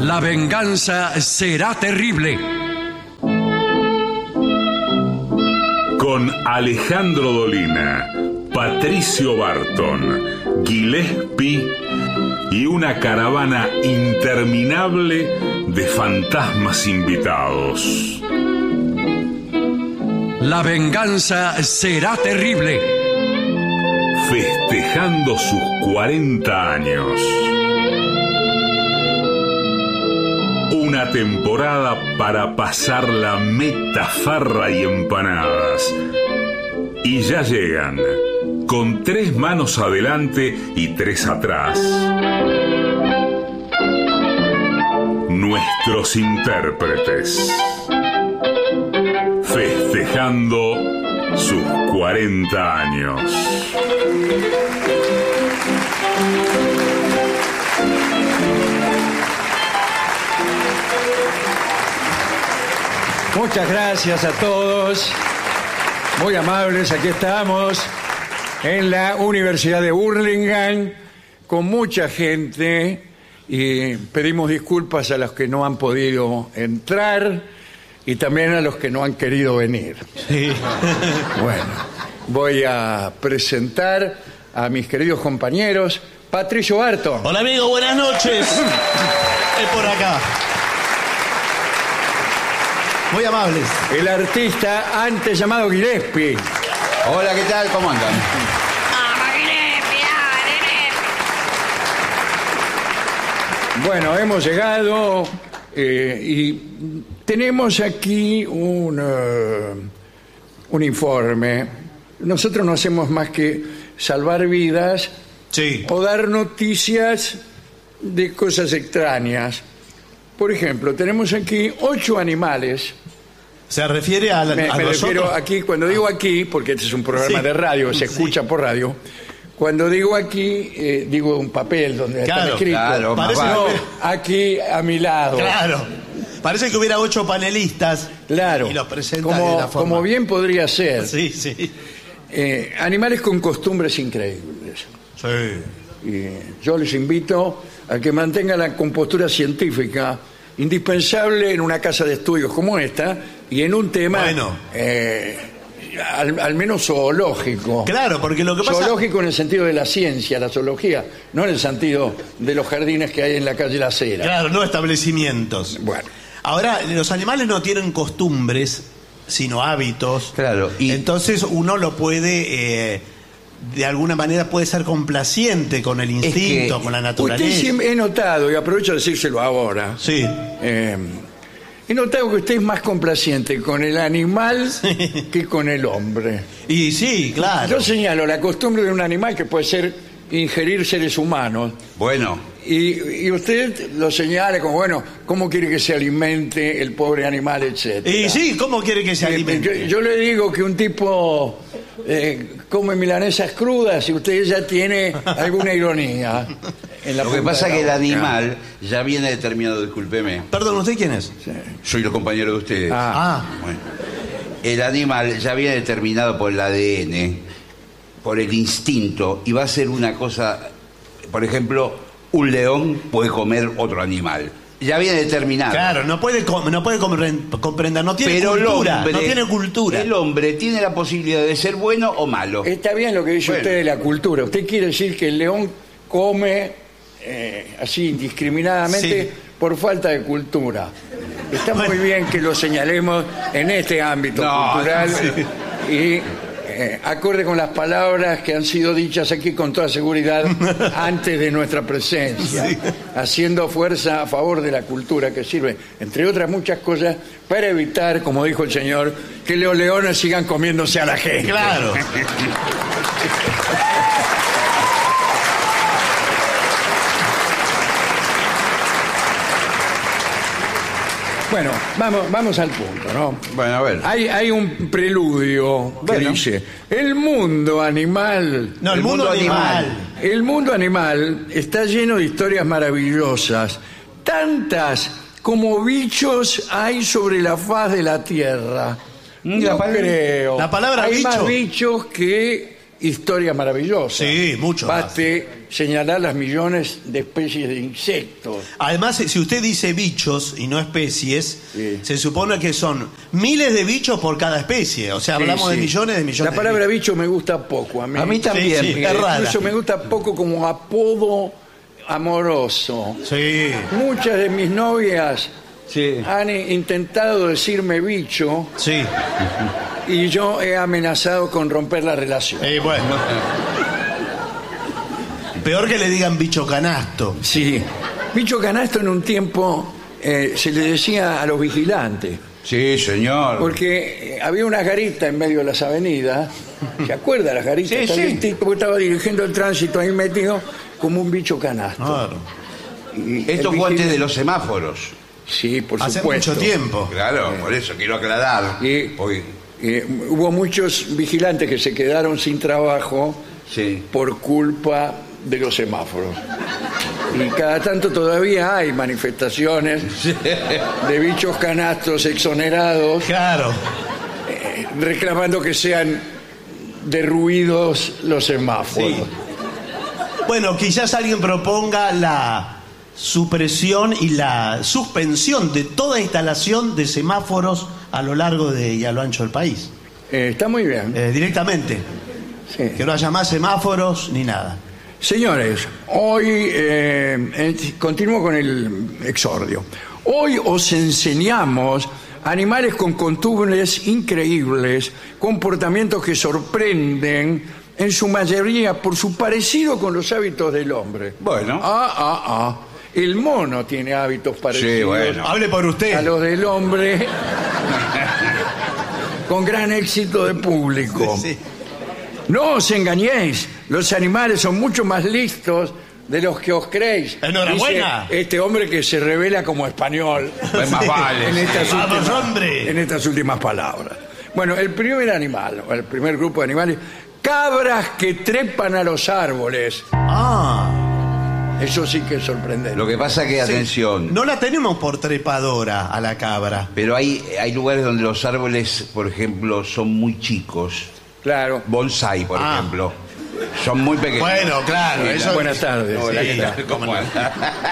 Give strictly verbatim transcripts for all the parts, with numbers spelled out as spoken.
La venganza será terrible. Con Alejandro Dolina, Patricio Barton, Gillespie y una caravana interminable de fantasmas invitados. La venganza será terrible. Festejando sus cuarenta años. Una temporada para pasar la meta, farra y empanadas. Y ya llegan, con tres manos adelante y tres atrás, nuestros intérpretes. Festejando sus cuarenta años. Muchas gracias a todos, muy amables. Aquí estamos en la Universidad de Burlingame con mucha gente y pedimos disculpas a los que no han podido entrar y también a los que no han querido venir. Sí. Bueno, voy a presentar a mis queridos compañeros. Patricio Barton. Hola amigo, buenas noches. Es por acá. Muy amables. El artista antes llamado Gillespie. Hola, ¿qué tal? ¿Cómo andan? Bueno, hemos llegado eh, y tenemos aquí un, uh, un informe. Nosotros no hacemos más que salvar vidas, sí, o dar noticias de cosas extrañas. Por ejemplo, tenemos aquí ocho animales. ¿Se refiere a, la, me, a me nosotros? refiero aquí, cuando digo aquí, porque este es un programa Sí. de radio, se Sí. escucha por radio. Cuando digo aquí, eh, digo un papel donde Claro, está escrito. claro, más Parece No, que- aquí a mi lado. Claro. Parece que hubiera ocho panelistas. Claro. Y los presenta como, de la forma. como bien podría ser. Sí, sí. Eh, animales con costumbres increíbles. Sí. Y yo les invito a que mantengan la compostura científica indispensable en una casa de estudios como esta y en un tema Bueno. eh, al, al menos zoológico. Claro, porque lo que pasa... Zoológico en el sentido de la ciencia, la zoología, no en el sentido de los jardines que hay en la calle La Cera. Claro, no establecimientos. Bueno. Ahora, los animales no tienen costumbres, sino hábitos. Claro, y- Entonces uno lo puede, eh, de alguna manera puede ser complaciente con el instinto, que con la Usted naturaleza. siempre, he notado, y aprovecho de decírselo ahora, Sí. eh, he notado que usted es más complaciente con el animal que con el hombre. Y sí, claro. Yo señalo la costumbre de un animal que puede ser ingerir seres humanos. Bueno, Y, y usted lo señala como, bueno, ¿cómo quiere que se alimente el pobre animal, etcétera? Y sí, ¿cómo quiere que se Eh, alimente? Yo, yo le digo que un tipo eh, come milanesas crudas y usted ya tiene alguna ironía. En la lo que punta pasa de es que la el boca. animal ya viene determinado, discúlpeme. Perdón, ¿usted quién es? Soy el compañero de ustedes. Ah. Ah, Bueno, el animal ya viene determinado por el A D N, por el instinto, y va a ser una cosa, por ejemplo, un león puede comer otro animal. Ya viene determinado. claro, no puede, com- no puede compre- comprender, no tiene Pero cultura, el hombre, no tiene cultura. El hombre tiene la posibilidad de ser bueno o malo. Está bien lo que dice Bueno. usted de la cultura. Usted quiere decir que el león come eh, así indiscriminadamente Sí. por falta de cultura. Está muy bien que lo señalemos en este ámbito No, cultural sí. y eh, acorde con las palabras que han sido dichas aquí con toda seguridad antes de nuestra presencia, haciendo fuerza a favor de la cultura que sirve, entre otras muchas cosas, para evitar, como dijo el señor, que los leones sigan comiéndose a la gente. Claro. Bueno, vamos, vamos al punto, ¿no? Bueno, a ver. Hay, hay un preludio que Bueno. dice, el mundo animal... No, el, El mundo, mundo animal. animal. El mundo animal está lleno de historias maravillosas, tantas como bichos hay sobre la faz de la tierra. Mm, la No pal- creo. la palabra hay bicho. más bichos que historias maravillosas. Sí, mucho más. Baste señalar las millones de especies de insectos. Además, si usted dice bichos y no especies, Sí. se supone que son miles de bichos por cada especie. O sea, hablamos Sí, de sí. millones de millones La palabra de bicho me gusta poco a mí. A mí también. Sí, sí. Eh, es rara. Incluso me gusta poco como apodo amoroso. bichos. Sí. Muchas de mis novias Sí. han eh, intentado decirme bicho Sí. y yo he amenazado con romper la relación. Eh, bueno. Peor que le digan bicho canasto. Sí. Bicho canasto en un tiempo eh, se le decía a los vigilantes, Sí, señor. porque eh, había una garita en medio de las avenidas. ¿Se acuerda las garitas? Sí, Está sí. el tipo que estaba dirigiendo el tránsito ahí metido como un bicho canasto. Claro. Y Esto el fue antes vigilante- de los semáforos. Sí, por Hace supuesto. mucho tiempo. Claro, por eso quiero aclarar. Y- Porque- Eh, hubo muchos vigilantes que se quedaron sin trabajo sí. por culpa de los semáforos. Y cada tanto todavía hay manifestaciones de bichos canastos exonerados Claro. eh, reclamando que sean derruidos los semáforos. Sí. Bueno, quizás alguien proponga la supresión y la suspensión de toda instalación de semáforos a lo largo de, y a lo ancho del país. Eh, está muy bien. Eh, directamente. Sí. Que no haya más semáforos ni nada. Señores, hoy eh, eh, continúo con el exordio. Hoy os enseñamos animales con costumbres increíbles, comportamientos que sorprenden, en su mayoría por su parecido con los hábitos del hombre. Bueno. Ah, ah, ah. El mono tiene hábitos parecidos Sí, bueno. Hable por usted. a los del hombre, con gran éxito de público. Sí. No os engañéis, los animales son mucho más listos de los que os creéis. Enhorabuena. Dice este hombre que se revela como español Pues más vale. en estas, Vamos, últimas, hombre. en estas últimas palabras. Bueno, el primer animal, o el primer grupo de animales, cabras que trepan a los árboles. Ah. Eso sí que es sorprendente. Lo que pasa que, Sí. atención, No la tenemos por trepadora a la cabra. pero hay, hay lugares donde los árboles, por ejemplo, son muy chicos. Claro. Bonsai, por Ah. ejemplo. Son muy pequeños. Bueno, claro. Sí, eso- Buenas tardes. Hola, Sí. ¿qué tal? ¿Cómo anda?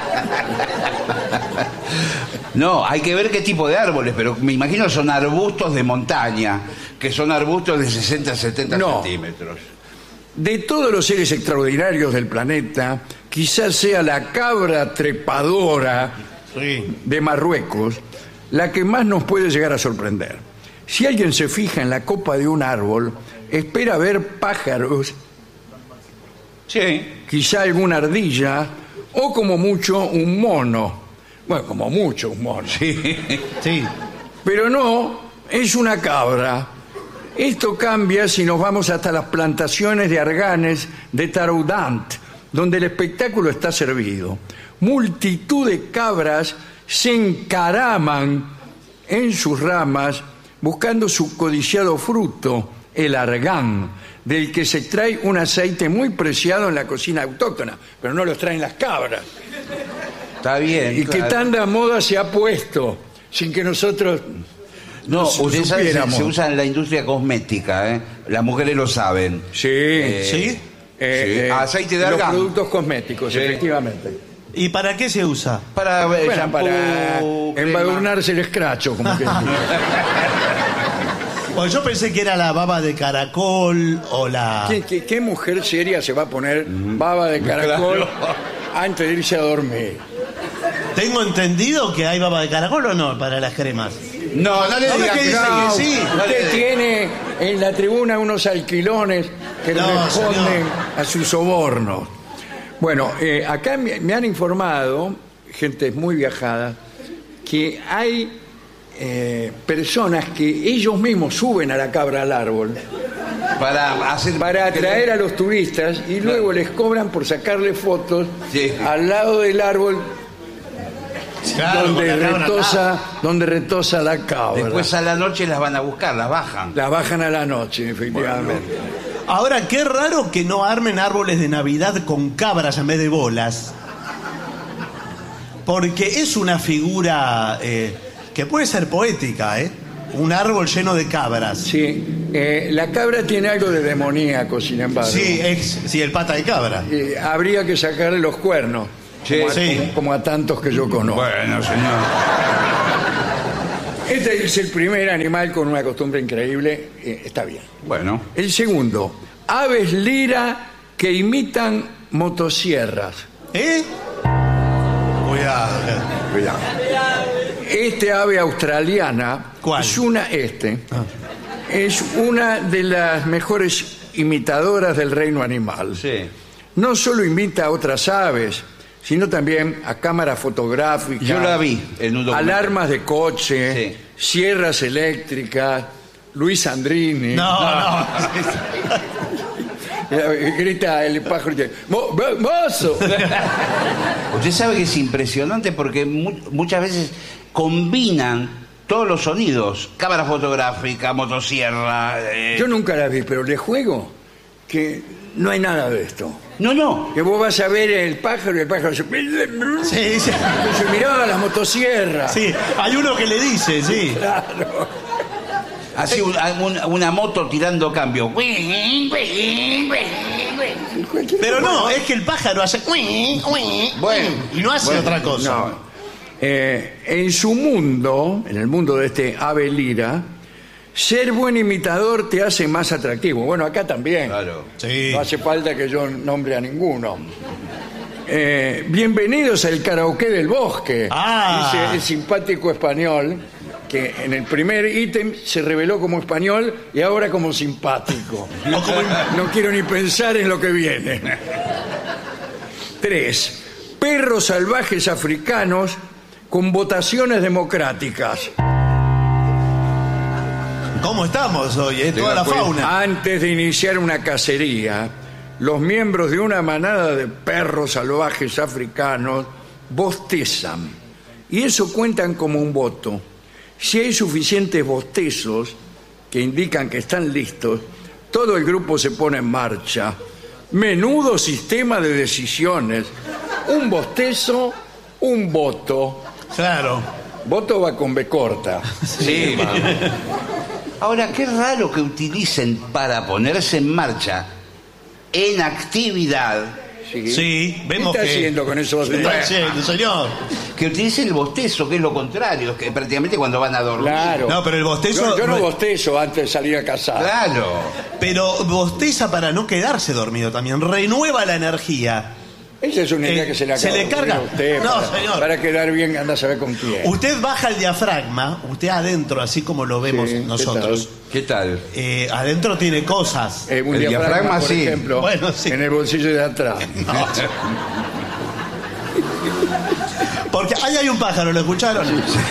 No, hay que ver qué tipo de árboles, pero me imagino son arbustos de montaña, que son arbustos de sesenta a setenta No. centímetros. De todos los seres extraordinarios del planeta, quizás sea la cabra trepadora Sí. de Marruecos la que más nos puede llegar a sorprender. Si alguien se fija en la copa de un árbol, espera ver pájaros, Sí. quizá alguna ardilla o como mucho un mono. Bueno, como mucho un mono. Sí. Sí. Pero no, es una cabra. Esto cambia si nos vamos hasta las plantaciones de arganes de Taroudant, donde el espectáculo está servido. Multitud de cabras se encaraman en sus ramas buscando su codiciado fruto, el argán, del que se extrae un aceite muy preciado en la cocina autóctona, pero no lo extraen las cabras. Está bien. Y que claro. tanta moda se ha puesto sin que nosotros No, su- usted sabe, se, supiéramos. se usa en la industria cosmética, ¿eh? Las mujeres lo saben. Sí, Eh, ¿Sí? Eh, Sí. Aceite de los argán. productos cosméticos, Sí. efectivamente. ¿Y para qué se usa? Para, eh, Bueno, shampoo, para crema. embadurnarse el escracho, como que Pues yo pensé que era la baba de caracol o la... ¿Qué, qué, qué mujer seria se va a poner baba de caracol Claro. antes de irse a dormir? Tengo entendido que hay baba de caracol o no para las cremas. No, no le No, digas ¿qué que dice no. que sí? No le Usted digas. tiene en la tribuna unos alquilones que No, responden señor. a sus sobornos. Bueno, eh, acá me, me han informado, gente muy viajada, que hay eh, personas que ellos mismos suben a la cabra al árbol Para hacer... para atraer a los turistas y luego les cobran por sacarle fotos Sí. al lado del árbol Claro, donde con la cabra retosa, donde retosa la cabra. Después a la noche las van a buscar, las bajan. La bajan a la noche, efectivamente. Ahora, qué raro que no armen árboles de Navidad con cabras en vez de bolas. Porque es una figura eh, que puede ser poética, ¿eh? un árbol lleno de cabras. Sí, eh, la cabra tiene algo de demoníaco, sin embargo. Sí, es, sí, el pata de cabra. Eh, habría que sacarle los cuernos, Sí, como, a, sí. como- como a tantos que yo conozco. Bueno, señor. Este es el primer animal con una costumbre increíble, eh, está bien. Bueno. El segundo, aves lira que imitan motosierras. ¿Eh? Cuidado. Cuidado. Este ave australiana ¿Cuál? es una este es una de las mejores imitadoras del reino animal. Sí. No solo imita a otras aves, sino también a cámaras fotográficas. Yo la vi en un documental. Alarmas de coche, Sí. sierras eléctricas, Luis Andrini. No, no. Eh, Grita el pájaro y dice, "Mo- mo- mozo". Usted sabe que es impresionante porque mu- muchas veces combinan todos los sonidos. Cámara fotográfica, motosierra. eh. Yo nunca la vi, pero le juego que no hay nada de esto. No, no. Que vos vas a ver el pájaro y el pájaro se... Sí, sí. Entonces, mirá las motosierras. Sí, hay uno que le dice, sí. Claro. Así un- un- una moto tirando cambio. Pero no, es que el pájaro hace... Bueno, y no hace bueno, otra cosa. No. Eh, en su mundo, en el mundo de este ave lira, ser buen imitador te hace más atractivo. Bueno, acá también. Claro. Sí. No hace falta que yo nombre a ninguno. Eh, bienvenidos al karaoke del bosque. Ah. Dice el simpático español que en el primer ítem se reveló como español y ahora como simpático. O como- No quiero ni pensar en lo que viene. Tres. Perros salvajes africanos con votaciones democráticas. ¿Cómo estamos hoy? eh? Toda la Tenga fauna. Antes de iniciar una cacería, los miembros de una manada de perros salvajes africanos bostezan. Y eso cuentan como un voto. Si hay suficientes bostezos que indican que están listos, todo el grupo se pone en marcha. Menudo sistema de decisiones. Un bostezo, un voto. Claro. Voto va con B corta. Sí. Ahora, qué raro que utilicen para ponerse en marcha en actividad, Sí. Sí, vemos ¿Qué está que... haciendo con esos ¿Qué está haciendo, señor? que utilicen el bostezo, que es lo contrario, que prácticamente cuando van a dormir. Claro. No, pero el bostezo... Yo, yo no bostezo antes de salir a cazar. Claro. Pero bosteza para no quedarse dormido también. Renueva la energía. Esa es una idea Eh, que se le ¿se acaba le de ocurrir carga? a usted No, para, señor. para quedar bien, anda a saber con quién. Usted baja el diafragma, usted adentro, así como lo vemos Sí, ¿qué nosotros. ¿Qué tal? Eh, adentro tiene cosas. Eh, un El diafragma, diafragma, por sí. ejemplo, Bueno, sí. en el bolsillo de atrás. Porque ahí hay un pájaro, ¿lo escucharon?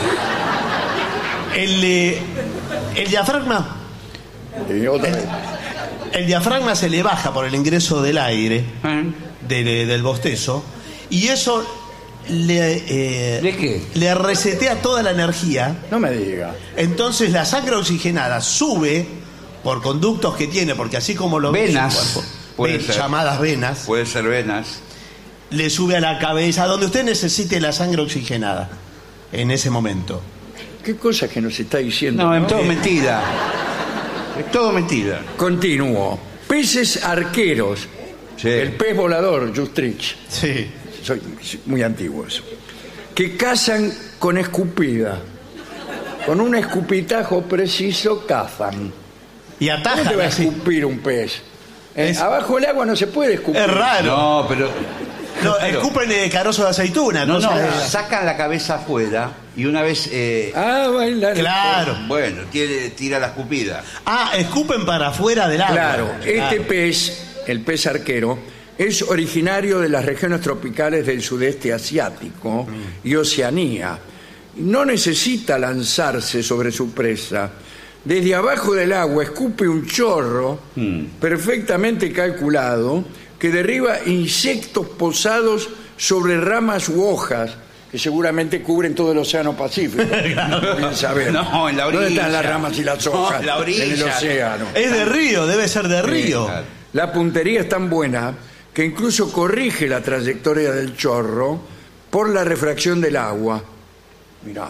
El, eh, el diafragma, Y otra vez. el diafragma se le baja por el ingreso del aire, ¿Eh? de- del bostezo, y eso le, eh, ¿De qué? le resetea toda la energía. No me diga. Entonces la sangre oxigenada sube por conductos que tiene, porque así como lo ve su Venas, cuerpo, puede ven- ser. llamadas venas, Puede ser venas. le sube a la cabeza, donde usted necesite la sangre oxigenada en ese momento. ¿Qué cosas que nos está diciendo? No, es no? todo mentira. Es todo mentira. Continúo. Peces arqueros. Sí. El pez volador, Justrich. Sí. Soy muy antiguo eso. Que cazan con escupida. Con un escupitajo preciso cazan. Y ¿Cómo ataja te va a así. escupir un pez? Eh, Es- Abajo del agua no se puede escupir. Es raro. No, pero. No, Claro. escupen eh, carozo de aceituna. No, no, cosas de esas. sacan la cabeza afuera y una vez. eh, Ah, bailar. Claro. Bueno, tiene, tira la escupida. Ah, escupen para afuera del agua. Claro, este Claro. pez, el pez arquero, es originario de las regiones tropicales del sudeste asiático y Oceanía. No necesita lanzarse sobre su presa. Desde abajo del agua escupe un chorro perfectamente calculado que derriba insectos posados sobre ramas u hojas que seguramente cubren todo el océano Pacífico. Bien saber. No, en la orilla. ¿Dónde están las ramas y las No, hojas? en la orilla. En el océano. Es de río, debe ser de río. claro. La puntería es tan buena que incluso corrige la trayectoria del chorro por la refracción del agua. Mirá,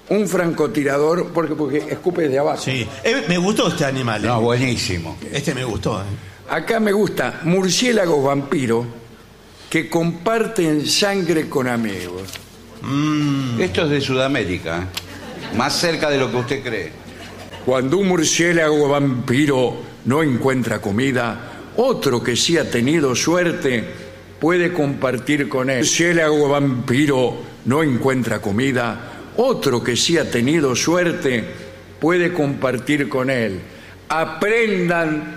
un francotirador, porque, porque escupe desde abajo. Sí. Eh, me gustó este animal. No, eh. buenísimo. Este me gustó. eh. Acá me gusta murciélagos vampiro que comparten sangre con amigos. Esto es de Sudamérica, ¿eh? Más cerca de lo que usted cree. Cuando un murciélago vampiro no encuentra comida, otro que sí ha tenido suerte puede compartir con él. Murciélago vampiro no encuentra comida, otro que sí ha tenido suerte puede compartir con él. Aprendan